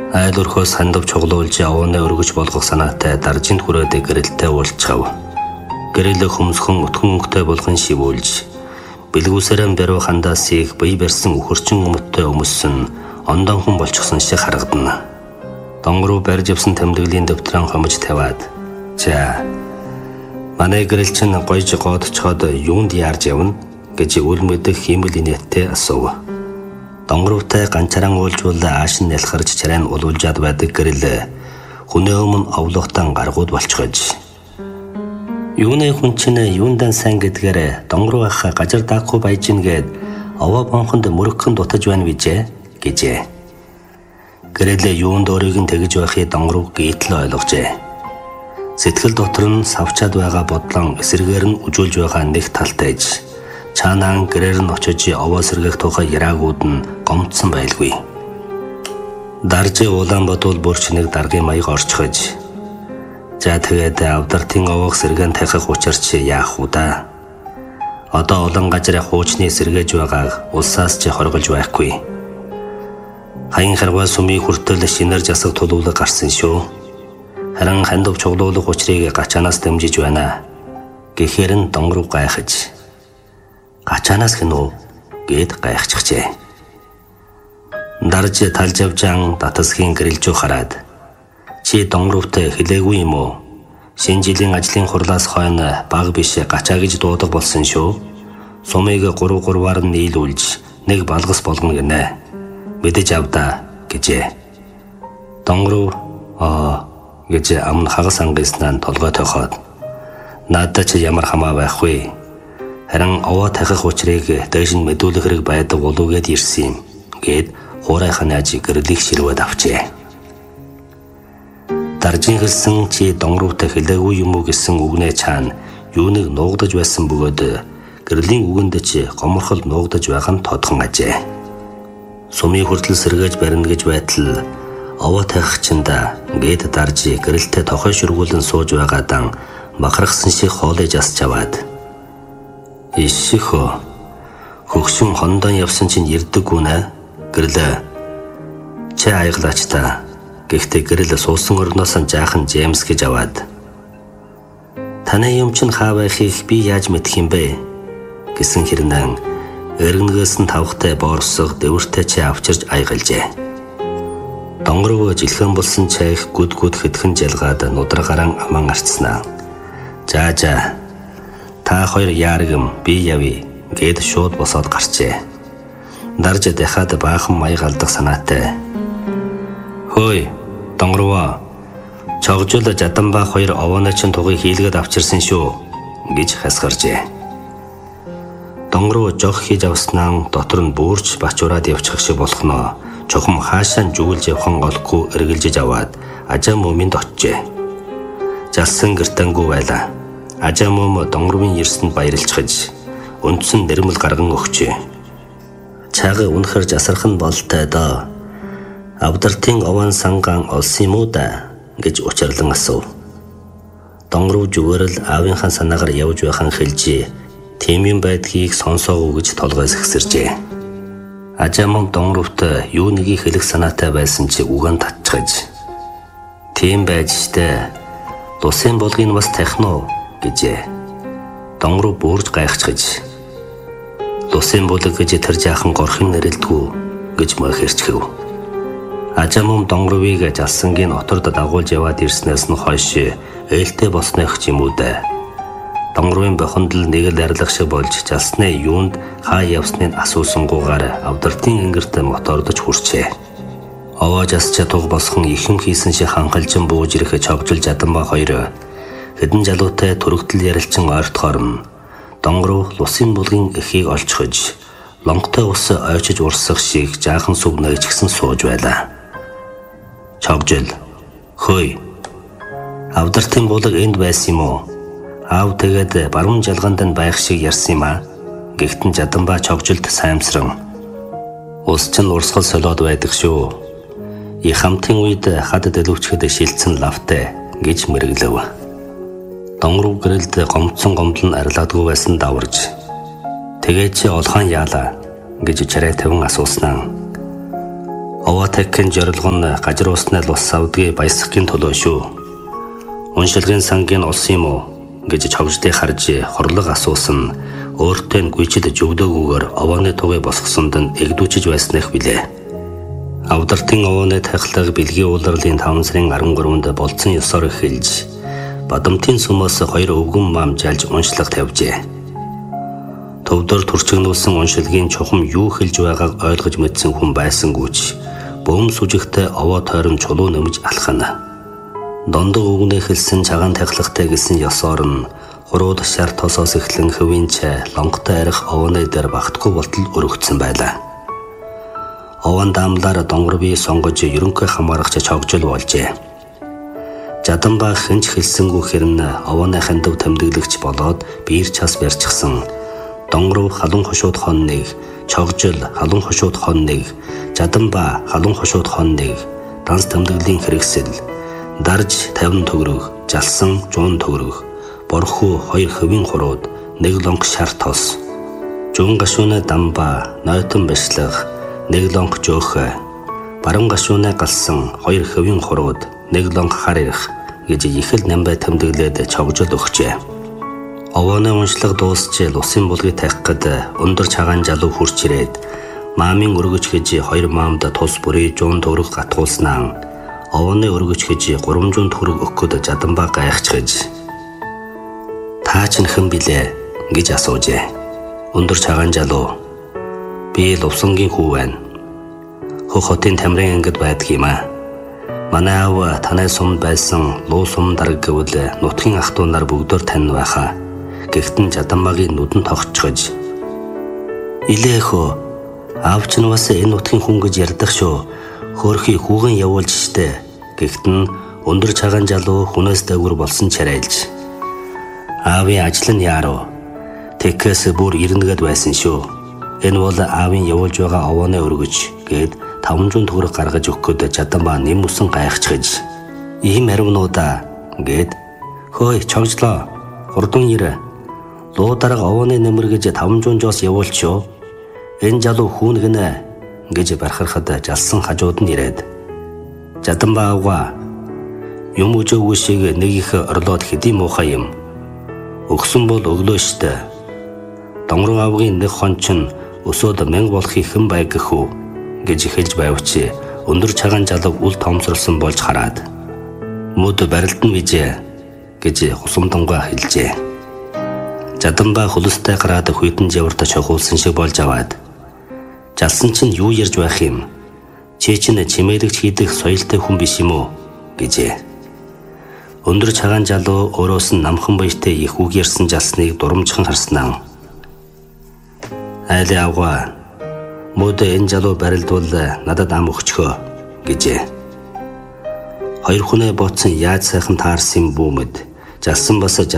Айл өрхөөс хандав чуглуулж явна өргөж болгох санаатай даржинд хүрээд гэрэлтэй уулзчав. Гэрэл хөмсгөн өтгөнгөтэй болгон шивүүлж бэлгүүсэрэн баруу хандаасыг бие барьсан өхөрчин өмттэй өмссөн ондон хүн болчихсон шиг харагдана. Донгоруу барьж явсан тэмдэглэлийн дэвтрэн хомж тавиад "За манай гэрэл чинь гойж гоодчоод юунд яарж явна?" гэж үл мэдэх хиймэл инээдтэй асуув. Донгоруутай ганцаараа уулжуулаа ааш нь ялхарч чараа нь улуулжаад байдаг гэрэл хүнээ өмнө овлохтан гаргууд болчихож. Юуны хүн чинь юундан сайн гэдгээр донгоруу ах гажар даахгүй байж гээд овоо бонхонд мөрөгхөн дутаж байна bijээ гэжээ. Гэрэл юунд өөрийг нь тэгж байхыг донгоруу гítл ойлгожээ. Сэтгэл дотор нь савчаад байгаа бодлон эсэргээр нь үжүүлж байгаа нэг талтайж цаанаа гэрээр нь очиж овоо сэргэх тухай яраагууд нь гомдсон байлгүй. Дарж Улаанбаатар бүрч нэг даргын маяг орчхож "За тэгээд авдартын овоог сэргэн тахих учирч яах вэ да? Одоо олон газар хуучны сэргээж байгааг улсаас ч хорголж байхгүй. Хаян харгаа сумын хүртэл шинээр засаг тулуулга гарсан шүү. Харин хандав чуглуулах учрыг гачаанаас дэмжиж байна." Гэхээр нь донгоруу гайхаж "Гачаанаас гинөө?" гэд гайхчихжээ. Дарж талж явжаан татасхийн гэрэлжүү хараад "Чи донгоруутай хэлээгүй юм уу? Шинэ жилийн ажлын хурлаас хойно баг биш гачаа гэж дуудаг болсон шүү. Сумыг 3-3-аар нь нийлүүлж нэг балгас болгоно гинэ. Мэдэж авдаа" гэжээ. Донгоруу гэж амн хагас ангиснаа толгой тохоод "Надад ч ямар хамаа байхгүй. Харин овоо тахих учрыг дээш нь мэдүүлэх хэрэг байдаг болов гэд ирсэн юм" гэд хуурайхан аж гэрлийг ширвээд авчээ. Даржин хэлсэн "Чи донгоруутай хэлээгүй юм уу" гэсэн үгнээ цаана юу нэг нуугдаж байсан бөгөөд гэрлийн үгэнд ч гоморхол нуугдаж байгаа нь тодхон ажээ. Сумын хүртэл сэргээж барина гэж байтал овоо тахих чинда гэд дарж гэрэлтэй тохой ширгүүлэн сууж байгаадан махархсан шиг хоолойж асч аваад "Ишхөө хөгшин хондон явсан чинь ирдэг гүнэ гэрлээ. Чи аяглаач та." Гэхдээ гэрэл суусан орноос нь жаахан Джеймс гэж аваад "Таны юм чинь хаа байхыг би яаж мэдэх юм бэ?" гэсэн хэрнэн эргэнээс нь тавхтай боорсог дэвэртэй чи авчирж аягалжээ. Донгороо жилхэн болсон чайх гүд хэдхэн жалгаад нудраагараа аман арцснаа. "За та хоёр яаргам би явъя" гэд шууд босоод гарчээ. Дарж дахиад баахан маяг алдах санаатай "Хөөе донгороо, чогжол Жаданбаа хоёр овооны чинь тугыг хийлгээд авчирсан шүү" гэж хасгаржээ. Донгороо жог хийж авснаа дотор нь бүурч бачураад явчих шиг болохноо чухам хаашаа зүгэлж явхан олгүй эргэлжиж аваад ажаа мөмөнд очжээ. Жалсан гэртэнгүй байлаа. Ажаа мөм донгорын ирсэнд баярлцгаж үндсэн нэрмэл гарган өгчээ. "Чаага үнэхэр жасархан болтой доо. Авдартын овон сангаан олсон юм уу да?" гэж учирлан асуув. Донгоруу зүгээр л аавынхаа санаагаар явж байхан хэлжээ. "Тийм юм байдгийг сонсоогүй" гэж толгой сэгсэржээ. Ажаа мөн донгоруутай юу нэгийг хэлэх санаатай байсан чи үгэн татчихж "Тийм байж штэ. Тусын болгын бас техно" гэжээ. Донгоруу буурж гайхчихж "Тусын булаг гэж тэр жаахан горхын нэрэлдэггүй" гэж мөхөрчгөв. Ажаа мөн донгорууг жалсангийн оторд дагуулж яваад ирснээс нь хойш ээлтэй болсных юм уу да. Донгорын бохонд л нэг л арилах шиг болж жалсны юунд хаа явсныг асуусангуугаар авдартын ингэрт мотордож хүрчээ. Овоо жасчаа туг босхон ихэм хийсэн шиг ханхалжин бууж ирэх чогжил Жаданбаа хоёр хэдэн жалуутай түрэгтэл ярилчин ойртохоор нь донгоруу лусын булгийн эхийг олчхож лонгтой ус ойчиж урсах шиг жаахан сүг нээжгсэн сууж байлаа. "Чогжил, хөөе. Авдартын булаг энд байсан юм уу? Аав тэгээд баруун жалганд нь байх шиг ярьсан юм аа." Гэхдээ Жаданбаа чогжилд саймсран "Ус чинь урсгал солиод байдаг шүү. И хамтын үед хад дэлгүүчгэд шилцэн лавтай" гэж мэргэлэв. Донгоруу гэрэлд гомдсон гомдол нь арилаадгүй байсан даварж "Тэгээ чи олхон яалаа" гэж чарай тавин асууснаа Овоотекийн зорилго нь гажир уснаа л ус савдгийг баясгахын төлөө шүү. Уншилгын сангийн олсон юм уу гэж чогждыг харж хорлог асуусан өөртөө нь гүйчилж өгдөөгүйгээр овооны тугыг босгосонд нь эгдүүчж байснах билээ. Авдартын овооны тахлаг бэлгийн ууларлын 5 сарын 13-нд болцсон ёсоор эхэлж бадамтын сумаас 2 өвгөн мам жалж уншлага тавьжээ. Төвдөр төрчгнүүлсэн уншилгийн чухам юу хэлж байгааг ойлгож мэдсэн хүн байсангүйч бөөм сүжигтэй овоо тойрон чулуу нэмж алхана. Дондог үгнээ хэлсэн чагаан тахлагтай гэсэн ёсоор нь хурууд шар тосоос эхлэн хөвийн чай лонготой арих овооны дээр багтгүй болтол өргөцсөн байлаа. Овоон даамлаар донгор бие сонгож ерөнхий хамаарагч чогжол болжээ. Жаданбаа хинч хэлсэнгүү хэрн овооны хандав тэмдэглэгч болоод биер час барьчихсан. Донгор халуун хошууд хон 1, чогжол халуун хошууд хон 1, Жаданбаа халуун хошууд хон 1, данс тэмдэглэлийн хэрэгсэл, дарж 50 төгрөг, жалсан 100 төгрөг, борхуу 2 хөвийн хурууд, 1 лонг шар тос, жуун гашууны дамбаа, нойтон бэшлэг, 1 лонг жөөхө, баруун гашууны галсан 2 хөвийн хурууд, 1 лонг хар ирэх гэж ихэл намбай тэмдэглээд чогжол өгчээ. Овооны уншлага дуусч усын булгийг тавих гээд өндөр чагаан залуу хурч ирээд маамын өргөж гэж 2 маамд тус бүрий 100 төгрөг гатгуулснаа овооны өргөж гэж 300 төгрөг өгөхөд Жаданбаа гайхчихж "Та ч хэн билээ?" гэж асуужээ. Өндөр чагаан залуу "Би Лувсангийн хүү байна. Хөх хотын тамирын ангид байдаг юм аа. Манай аав танай сумд байсан луу сум дараг гэвэл нутгийн ах トゥ нар бүгдөө тань байхаа." Гэхдээ Жаданбаагийн нүдэн тогтчихож "Илэхөө аавч нь бас энэ нутгийн хүн гэж ярьдаг шүү. Хөөрхий хүүгэн явуулж штэ." Гэхдээ өндөр чагаан залуу хүнээс дээгүр болсон чарайлж "Аавын ажил нь яаруу. Тэкээс бүр ирнэгэд байсан шүү. Энэ бол аавын явуулж байгаа овооны өргөж" гэд 500 төгрөг гаргаж өгөхөд Жаданбаа нэмүсэн гайхчихж "Ийм ариунуудаа" гэд "Хөөе чогжлоо. Хурдан ир. Луу дарга овооны нэмэр гэж 500 жоос явуулчихё. Энэ залуу хүүн гинэ" гэж бархархад жалсан хажууд нь ирээд "Жаданбаа авгаа. Юм өжөөгүй шиг нэг их орлоод хэдий муухай юм. Өгсөн бол өглөө штэ. Донгор авгийн нэг хон ч өсөөд 1000 болохыг хэн бай гэх үү" гэж хэлж байвч өндөр чагаан залуу үл томсорлсон болж хараад "Мөд барилдан бижээ" гэж хусамдангаа хэлжээ. Жаданбаа хөлөстэй гараад хүйтэн жаварт чохуулсан шиг болж аваад "Жалсан чинь юу ярьж байх юм? Чи чинь чимээлэгч хийдэх соёлтой хүн биш юм уу?" гэжээ. Өндөр чагаан залуу өөрөөс нь намхан баяртай их үг ярьсан жалсныг дурамжхан харснаа "Айлын авгаа. Мөд энэ залуу барилдвал надад ам өгчхөө" гэжээ. 2 хүнээ ботсон яаж сайхан таарсан бүүмэд жалсан бас